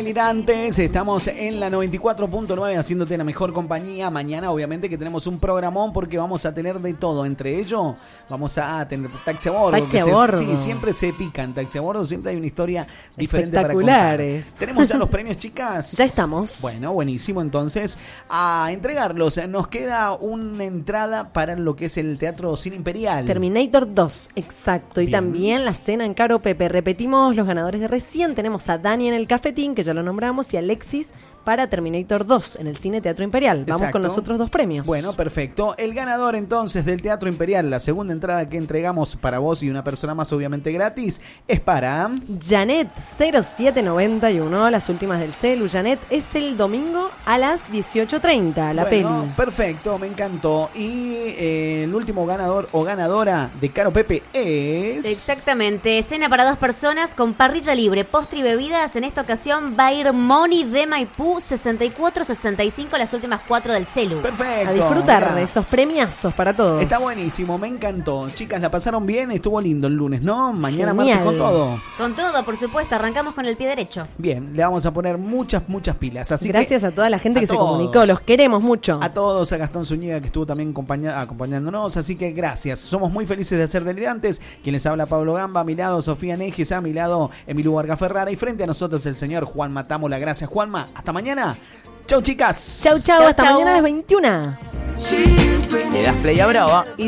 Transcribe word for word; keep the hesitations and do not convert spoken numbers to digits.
Delirantes, estamos en la noventa y cuatro punto nueve haciéndote la mejor compañía. Mañana obviamente que tenemos un programón porque vamos a tener de todo. Entre ellos vamos a tener taxi a bordo. Taxi a bordo. Sí, siempre se pican. Taxi a bordo, siempre hay una historia diferente para espectaculares. contar. ¿Tenemos ya los premios, chicas? Ya estamos. Bueno, buenísimo. Entonces, a entregarlos. Nos queda una entrada para lo que es el Teatro Cine Imperial. Terminator dos, exacto. Y Bien. también la cena en Caro Pepe. Repetimos los ganadores de recién. Tenemos a Dani en el cafetín, que ya lo nombramos, y Alexis para Terminator dos en el Cine Teatro Imperial. Vamos Exacto. con los otros dos premios. Bueno, perfecto. El ganador entonces del Teatro Imperial, la segunda entrada que entregamos para vos y una persona más obviamente gratis, es para Janet cero siete noventa y uno, las últimas del celu. Janet, es el domingo a las dieciocho treinta, la bueno, peli. Perfecto, me encantó. Y eh, el último ganador o ganadora de Caro Pepe es... Exactamente, cena para dos personas con parrilla libre, postre y bebidas. En esta ocasión va a ir Moni de Maipú, sesenta y cuatro sesenta y cinco, las últimas cuatro del celu. Perfecto. A disfrutar Mirá. de esos premiazos para todos. Está buenísimo, me encantó. Chicas, la pasaron bien, estuvo lindo el lunes, ¿no? Mañana Genial. martes con todo. Con todo, por supuesto, arrancamos con el pie derecho. Bien, le vamos a poner muchas, muchas pilas. Así Gracias que, a toda la gente a que se todos. comunicó, los queremos mucho. A todos, a Gastón Zúñiga que estuvo también acompaña- acompañándonos, así que gracias. Somos muy felices de ser delirantes. Quien les habla, Pablo Gamba, a mi lado Sofía Nejes, a mi lado Emilio Vargas Ferrara y frente a nosotros el señor Juan Matámola. Gracias, Juanma. Hasta mañana. Chau, chicas. Chau, chau, Chau, hasta chau. mañana a las veintiuna. Le das play a Brava y